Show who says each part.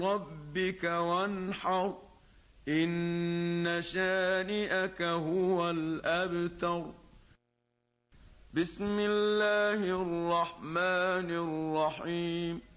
Speaker 1: ربك وانحر إن شانئك هو الأبتر. بسم الله الرحمن الرحيم.